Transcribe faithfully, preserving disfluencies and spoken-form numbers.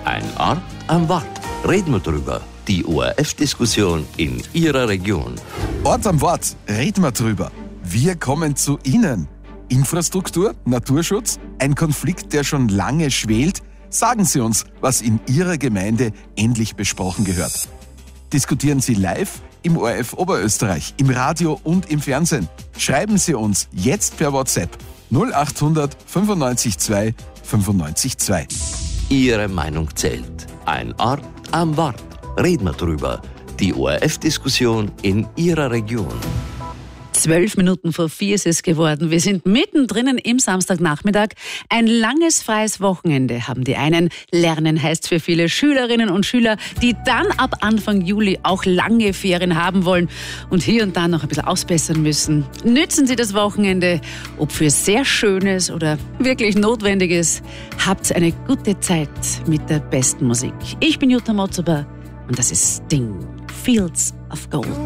Ein Ort am Wart. Reden wir drüber. Die O R F-Diskussion in Ihrer Region. Ort am Wort. Reden wir drüber. Wir kommen zu Ihnen. Infrastruktur, Naturschutz, ein Konflikt, der schon lange schwelt. Sagen Sie uns, was in Ihrer Gemeinde endlich besprochen gehört. Diskutieren Sie live im O R F Oberösterreich, im Radio und im Fernsehen. Schreiben Sie uns jetzt per WhatsApp null achthundert fünfundneunzig zwei fünfundneunzig zwei. Ihre Meinung zählt. Ein Ort am Wart. Reden wir drüber. Die O R F-Diskussion in Ihrer Region. Zwölf Minuten vor vier ist es geworden. Wir sind mittendrin im Samstagnachmittag. Ein langes, freies Wochenende haben die einen. Lernen heißt für viele Schülerinnen und Schüler, die dann ab Anfang Juli auch lange Ferien haben wollen und hier und da noch ein bisschen ausbessern müssen. Nützen Sie das Wochenende, ob für sehr Schönes oder wirklich Notwendiges. Habt eine gute Zeit mit der besten Musik. Ich bin Jutta Motzober und das ist Sting, Fields of Gold.